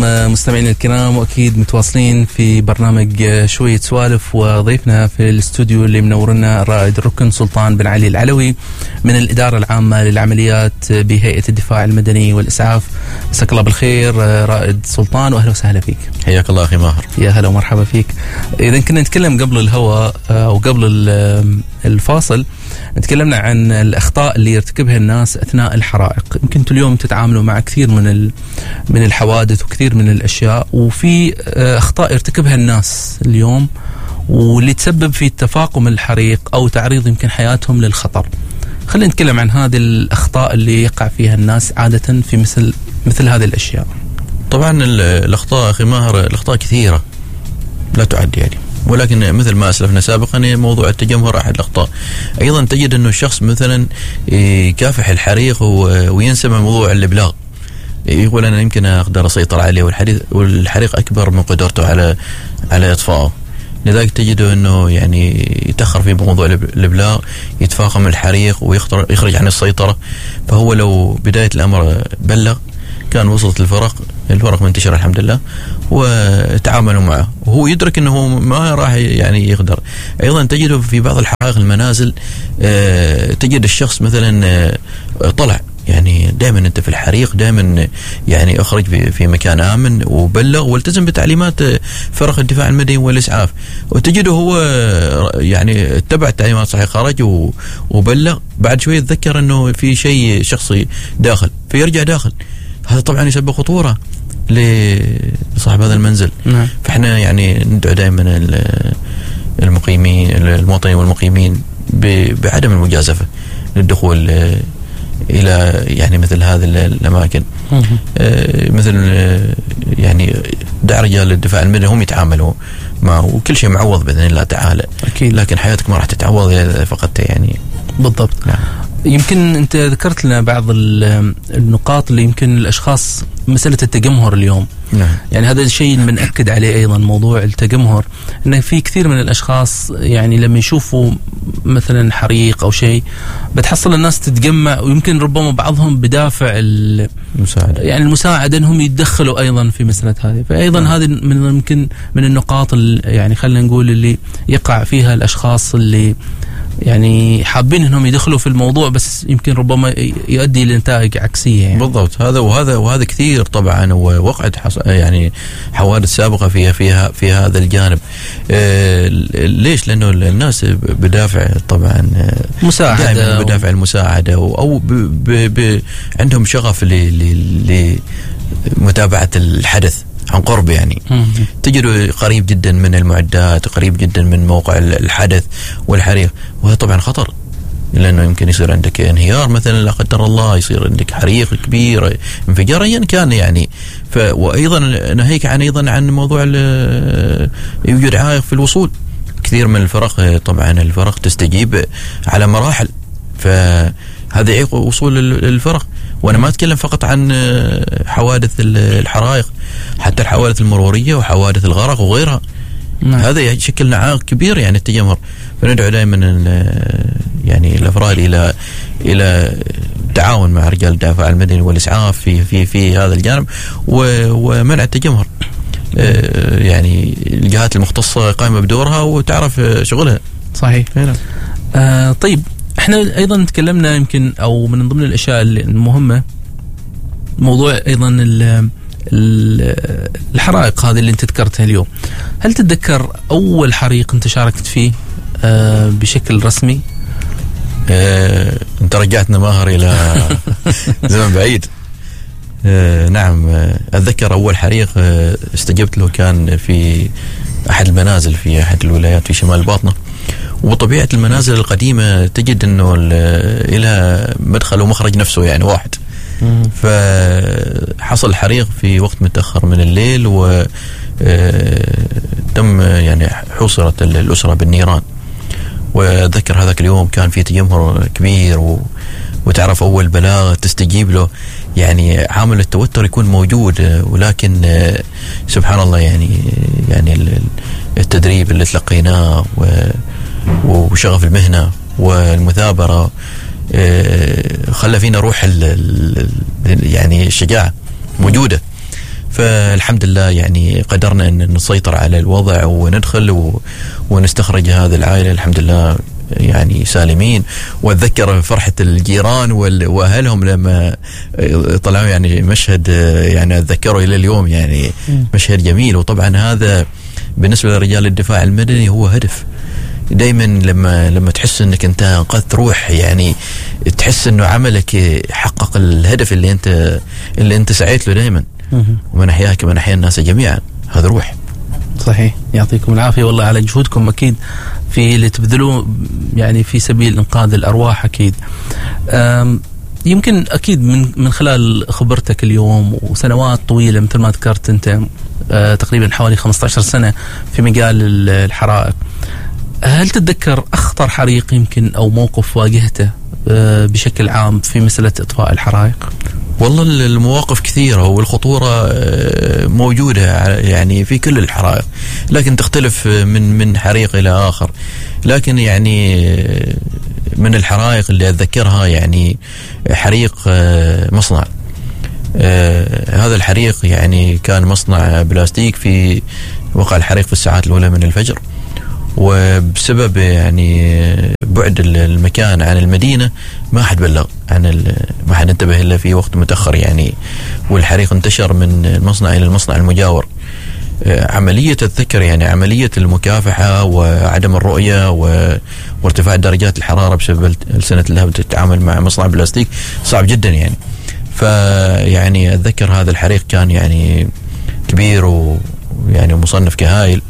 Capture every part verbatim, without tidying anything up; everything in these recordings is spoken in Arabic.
مستمعينا الكرام، واكيد متواصلين في برنامج شوية سوالف، وضيفنا في الاستوديو اللي منورنا رائد الركن سلطان بن علي العلوي من الإدارة العامة للعمليات بهيئة الدفاع المدني والإسعاف. مساك الله بالخير رائد سلطان، واهلا وسهلا فيك. حياك الله اخي ماهر. يا هلا ومرحبا فيك. اذا كنا نتكلم قبل الهواء او قبل الفاصل، تكلمنا عن الأخطاء اللي يرتكبها الناس أثناء الحرائق. يمكن انتم اليوم تتعاملوا مع كثير من من الحوادث وكثير من الأشياء، وفي أخطاء يرتكبها الناس اليوم واللي تسبب في تفاقم الحريق أو تعريض يمكن حياتهم للخطر. خلينا نتكلم عن هذه الأخطاء اللي يقع فيها الناس عادة في مثل مثل هذه الأشياء. طبعا الأخطاء أخي ماهر، الأخطاء كثيرة لا تعد يعني، ولكن مثل ما أسلفنا سابقا موضوع التجمهر أحد الأخطاء. أيضا تجد أنه الشخص مثلا يكافح الحريق وينسى من موضوع الإبلاغ، يقول أنا يمكن أقدر أسيطر عليه والحريق أكبر من قدرته على على إطفائه. لذلك تجده أنه يعني يتأخر في موضوع الإبلاغ، يتفاقم الحريق ويخرج عن السيطرة. فهو لو بداية الأمر بلغ كان وصلت الفرق الفرق منتشرة الحمد لله وتعاملوا معه، وهو يدرك أنه ما راح يعني يقدر. أيضا تجده في بعض الحرائق المنازل تجد الشخص مثلا طلع، يعني دائما أنت في الحريق دائما يعني أخرج في, في مكان آمن وبلغ والتزم بتعليمات فرق الدفاع المدني والإسعاف، وتجده هو يعني اتبع التعليمات صحيح، خرج وبلغ، بعد شوية يتذكر أنه في شيء شخصي داخل فيرجع داخل. هذا طبعا يسبب خطورة لصاحب هذا المنزل. نعم. فإحنا يعني ندعو دائما المقيمين المواطنين والمقيمين بعدم المجازفة للدخول إلى يعني مثل هذه الأماكن. آه مثل آه يعني دع رجال الدفاع المدني هم يتعاملوا معه، وكل شيء معوض بإذن الله تعالى. أكيد. لكن حياتك ما راح تتعوض إذا فقدت يعني. بالضبط. نعم. يمكن أنت ذكرت لنا بعض النقاط اللي يمكن الأشخاص مسألة التجمهر اليوم. نعم. يعني هذا الشيء بنأكد عليه أيضا، موضوع التجمهر، أنه في كثير من الأشخاص يعني لما يشوفوا مثلا حريق أو شيء بتحصل الناس تتجمع، ويمكن ربما بعضهم بدافع المساعدة يعني المساعدة أنهم يتدخلوا أيضا في مسألة هذه. فأيضا نعم. هذه من يمكن من النقاط اللي يعني خلينا نقول اللي يقع فيها الأشخاص اللي يعني حابين انهم يدخلوا في الموضوع، بس يمكن ربما يؤدي لنتائج عكسيه يعني. بالضبط. هذا وهذا وهذا كثير طبعا، ووقعت يعني حوادث سابقه فيها فيها في هذا الجانب. آه ليش؟ لانه الناس بدافع طبعا مساعده، بدافع المساعده، او ب ب ب عندهم شغف لمتابعه الحدث عن قرب يعني. تجده قريب جدا من المعدات، قريب جدا من موقع الحدث والحريق، وهذا طبعا خطر، لأنه يمكن يصير عندك انهيار مثلا لا قدر الله، يصير عندك حريق كبير، انفجار أيا كان يعني. ف وأيضا ناهيك عن أيضا عن موضوع يوجد عائق في الوصول. كثير من الفرق طبعا الفرق تستجيب على مراحل، فهذا يعيق وصول الفرق. وأنا ما أتكلم فقط عن حوادث الحرائق، حتى الحوادث المرورية وحوادث الغرق وغيرها. نعم. هذا يشكل عائق كبير يعني التجمهر. فندعو دائما يعني الأفراد إلى إلى التعاون مع رجال الدفاع المدني والإسعاف في في في هذا الجانب، ومنع التجمهر. يعني الجهات المختصة قائمة بدورها وتعرف شغلها. صحيح. آه طيب، احنا ايضا تكلمنا يمكن او من ضمن الاشياء المهمه موضوع ايضا الحرائق هذه اللي انت ذكرتها اليوم. هل تتذكر اول حريق انت شاركت فيه آه بشكل رسمي؟ آه انت رجعتنا ماهر الى زمن بعيد. آه نعم، اتذكر اول حريق آه استجبت له كان في احد المنازل في احد الولايات في شمال الباطنه. وطبيعة المنازل القديمة تجد أنه إلها مدخل ومخرج نفسه يعني واحد. فحصل حريق في وقت متأخر من الليل، وتم يعني حوصرت الأسرة بالنيران. وأذكر هذاك اليوم كان في تجمهر كبير، و وتعرف أول بلاغ تستجيب له، يعني عامل التوتر يكون موجود. ولكن سبحان الله يعني يعني التدريب اللي تلقيناه وشغف المهنة والمثابرة خلى فينا روح يعني الشجاعة موجودة. فالحمد لله يعني قدرنا أن نسيطر على الوضع وندخل ونستخرج هذه العائلة الحمد لله يعني سالمين. واتذكر فرحة الجيران واهلهم لما طلعوا، يعني مشهد يعني اتذكره الى اليوم، يعني مشهد جميل. وطبعا هذا بالنسبة لرجال الدفاع المدني هو هدف دايما، لما لما تحس انك انت انقذت روح، يعني تحس انه عملك حقق الهدف اللي انت اللي انت سعيت له دايما. ومن احياك من احيا الناس جميعا، هذا روح. صحيح، يعطيكم العافية والله على جهودكم أكيد في اللي تبذلوه يعني في سبيل إنقاذ الأرواح. أكيد يمكن أكيد من من خلال خبرتك اليوم وسنوات طويلة مثل ما ذكرت أنت، تقريبا حوالي خمسة عشر سنة في مجال الحرائق، هل تتذكر أخطر حريق يمكن أو موقف واجهته بشكل عام في مسألة إطفاء الحرائق؟ والله المواقف كثيرة والخطورة موجودة يعني في كل الحرائق، لكن تختلف من من حريق إلى آخر. لكن يعني من الحرائق اللي أتذكرها يعني حريق مصنع. هذا الحريق يعني كان مصنع بلاستيك، في وقع الحريق في الساعات الأولى من الفجر، وبسبب يعني بعد المكان عن المدينة ما حد بلغ عن ما حد انتبه إلا في وقت متأخر يعني، والحريق انتشر من المصنع إلى المصنع المجاور. عملية أتذكر يعني عملية المكافحة وعدم الرؤية وارتفاع درجات الحرارة بسبب السنة اللي تتعامل مع مصنع بلاستيك صعب جدا يعني. فيعني أتذكر هذا الحريق كان يعني كبير ويعني مصنف كهائل.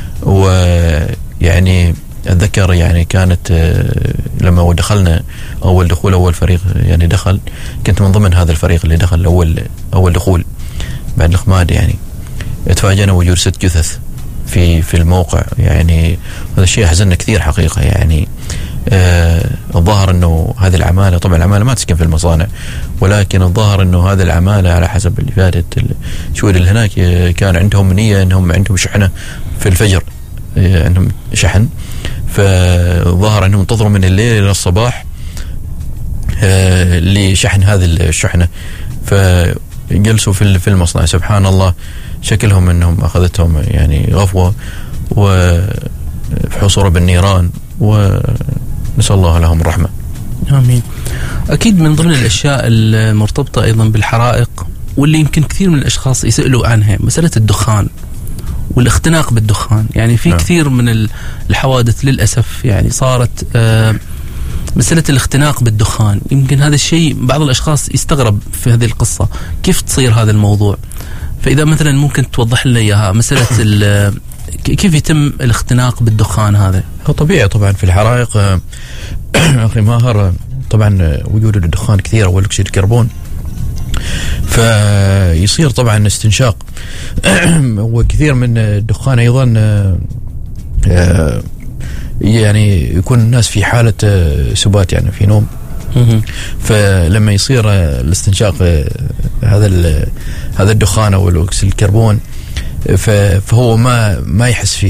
ويعني أتذكر يعني كانت لما دخلنا أول دخول أول فريق يعني دخل، كنت من ضمن هذا الفريق اللي دخل أول أول دخول بعد الخماد. يعني اتفاجأنا وجود ست جثث في في الموقع، يعني هذا الشيء حزننا كثير حقيقة. يعني آه الظاهر أنه هذه العمالة، طبعا العمالة ما تسكن في المصانع، ولكن الظاهر أنه هذه العمالة على حسب اللي فاتت الشهود اللي هناك كان عندهم نية أنهم عندهم شحنة في الفجر، عندهم شحن، فظهر أنهم انتظروا من الليل إلى الصباح آه لشحن هذه الشحنة، فجلسوا في في المصنع. سبحان الله شكلهم أنهم أخذتهم يعني غفوة وحصروا بالنيران، ونسأل الله لهم الرحمة. آمين. أكيد من ضمن الأشياء المرتبطة أيضا بالحرائق واللي يمكن كثير من الأشخاص يسألوا عنها مسألة الدخان والاختناق بالدخان. يعني في نعم. كثير من الحوادث للأسف يعني صارت آه مسألة الاختناق بالدخان. يمكن هذا الشيء بعض الأشخاص يستغرب في هذه القصة، كيف تصير هذا الموضوع؟ فإذا مثلا ممكن توضح لنا إياها مسألة كيف يتم الاختناق بالدخان هذا؟ هو طبيعي طبعا في الحرائق أخي ماهر، طبعا وجود الدخان كثير والأكسيد الكربون، فيصير طبعا استنشاق وكثير من الدخان أيضا يعني يكون الناس في حالة سبات يعني في نوم، فلما يصير الاستنشاق هذا هذا الدخان أو الأكسيد الكربون فهو ما ما يحس فيه.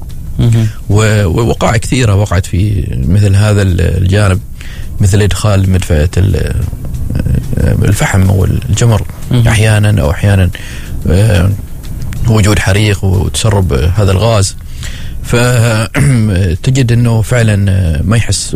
ووقع كثيرة وقعت في مثل هذا الجانب، مثل إدخال مدفأة الفحم أو الجمر أحيانا، أو أحيانا وجود حريق وتسرب هذا الغاز، فتجد أنه فعلا ما يحس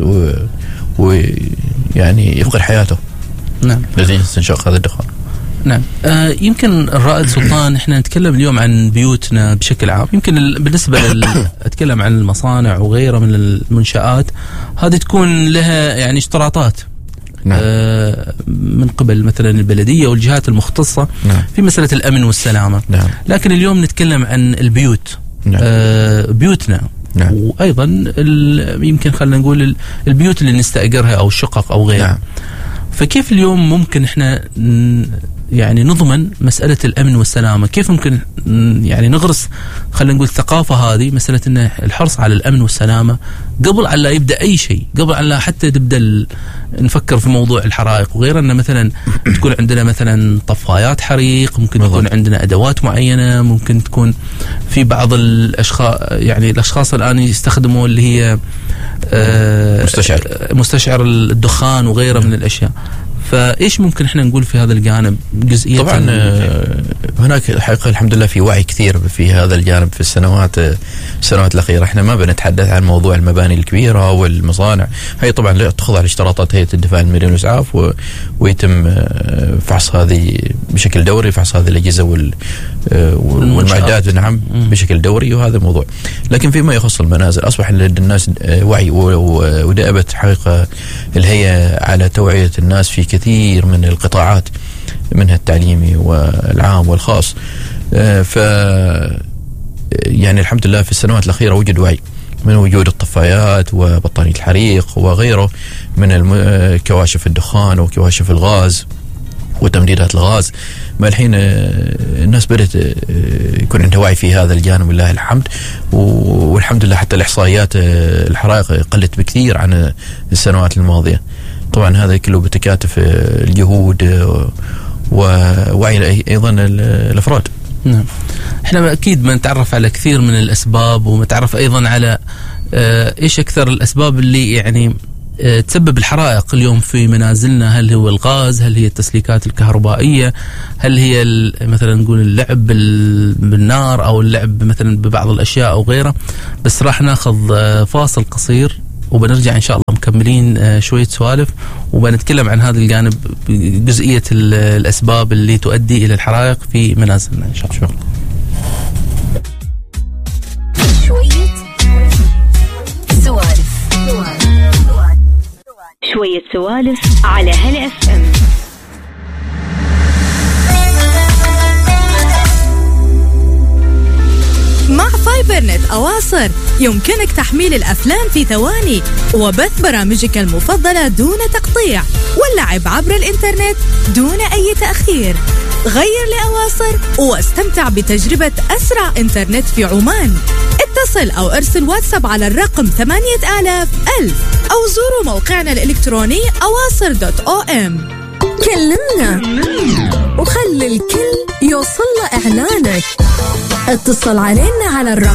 ويعني يفقد حياته. نعم. نتيجة استنشاق هذا الدخان. نعم. آه يمكن الرائد سلطان احنا نتكلم اليوم عن بيوتنا بشكل عام، يمكن بالنسبة لل... اتكلم عن المصانع وغيرها من المنشآت، هذه تكون لها يعني اشتراطات نعم. آه من قبل مثلا البلدية والجهات المختصة نعم. في مسألة الأمن والسلامة نعم. لكن اليوم نتكلم عن البيوت نعم. آه بيوتنا نعم. وأيضا يمكن خلينا نقول البيوت اللي نستأجرها أو الشقق أو غيرها نعم. فكيف اليوم ممكن احنا يعني نضمن مسألة الأمن والسلامة؟ كيف ممكن يعني نغرس خلينا نقول الثقافة هذه، مسألة إن الحرص على الأمن والسلامة قبل أن لا يبدأ أي شيء، قبل أن لا حتى تبدأ نفكر في موضوع الحرائق وغيره، أن مثلا تكون عندنا مثلا طفايات حريق، ممكن بالضبط. تكون عندنا أدوات معينة، ممكن تكون في بعض الأشخاص يعني الأشخاص الآن يستخدموا اللي هي مستشعر مستشعر الدخان وغيره من الأشياء. فإيش ممكن إحنا نقول في هذا الجانب جزئية؟ طبعا هناك الحقيقة الحمد لله في وعي كثير في هذا الجانب في السنوات السنوات الأخيرة. إحنا ما بنتحدث عن موضوع المباني الكبيرة والمصانع، هي طبعا لا تخضع لاشتراطات هيئة الدفاع المدني والإسعاف و... ويتم فحص هذه بشكل دوري، فحص هذه الأجهزة وال... والمعدات نعم بشكل دوري، وهذا الموضوع. لكن فيما يخص المنازل أصبح لدى الناس وعي ودأبت حقيقة الهيئة على توعية الناس في كثير من القطاعات منها التعليمي والعام والخاص. ف يعني الحمد لله في السنوات الأخيرة وجد وعي من وجود الطفايات وبطانية الحريق وغيره من كواشف الدخان وكواشف الغاز وتمديدات الغاز. ما الحين الناس بدأت يكون عندها وعي في هذا الجانب لله الحمد، والحمد لله حتى الإحصائيات الحرائق قلت بكثير عن السنوات الماضية. طبعا هذا كله بتكاتف الجهود ووعي أيضا الأفراد. نعم، احنا اكيد بنتعرف على كثير من الاسباب، ومتعرف ايضا على اه ايش اكثر الاسباب اللي يعني اه تسبب الحرائق اليوم في منازلنا. هل هو الغاز؟ هل هي التسليكات الكهربائيه؟ هل هي مثلا نقول اللعب بالنار او اللعب مثلا ببعض الاشياء او غيره؟ بس راح ناخذ اه فاصل قصير وبنرجع إن شاء الله مكملين شوية سوالف، وبنتكلم عن هذا الجانب جزئية الأسباب اللي تؤدي إلى الحرائق في منازلنا إن شاء الله. شوية سوالف شوية سوالف على هلا اف ام. مع فايبرنت أواصر يمكنك تحميل الأفلام في ثواني وبث برامجك المفضلة دون تقطيع واللعب عبر الإنترنت دون أي تأخير. غير لأواصر واستمتع بتجربة أسرع إنترنت في عمان. اتصل أو ارسل واتساب على الرقم ثمانية آلاف ألف أو زوروا موقعنا الإلكتروني أواصر دوت أو إم. كلمنا وخلي الكل يوصل له إعلانك. اتصل علينا على الرقم